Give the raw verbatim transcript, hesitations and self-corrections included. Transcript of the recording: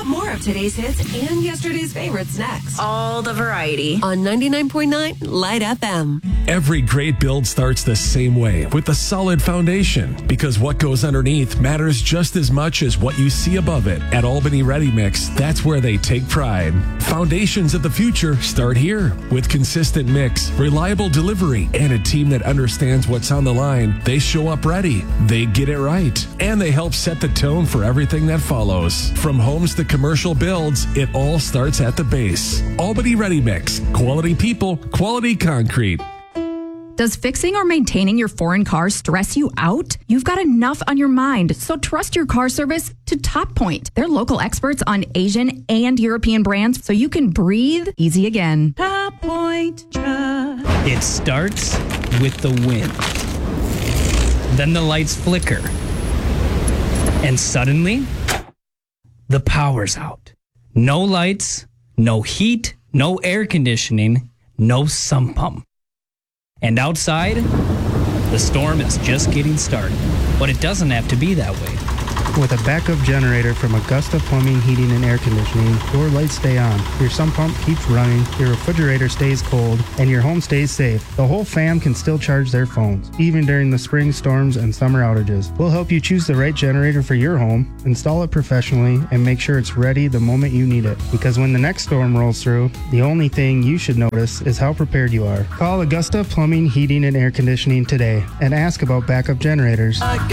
up more of today's hits and yesterday's favorites next. All the variety. On ninety-nine point nine Light F M. Every great build starts the same way, with a solid foundation, because what goes underneath matters just as much as what you see above it. At Albany Ready Mix, that's where they take pride. Foundations of the future start here. With consistent mix, reliable delivery, and a team that understands what's on the line, they show up ready. They get it right. And they help set the tone for everything that follows. From homes to commercial builds, it all starts at the base. Albany Ready Mix. Quality people, quality concrete. Does fixing or maintaining your foreign car stress you out? You've got enough on your mind, so trust your car service to Top Point. They're local experts on Asian and European brands, so you can breathe easy again. Top Point Truck. It starts with the wind. Then the lights flicker. And suddenly, the power's out. No lights, no heat, no air conditioning, no sump pump. And outside, the storm is just getting started. But it doesn't have to be that way. With a backup generator from Augusta Plumbing, Heating, and Air Conditioning, your lights stay on, your sump pump keeps running, your refrigerator stays cold, and your home stays safe. The whole fam can still charge their phones, even during the spring storms and summer outages. We'll help you choose the right generator for your home, install it professionally, and make sure it's ready the moment you need it. Because when the next storm rolls through, the only thing you should notice is how prepared you are. Call Augusta Plumbing, Heating, and Air Conditioning today and ask about backup generators. Augusta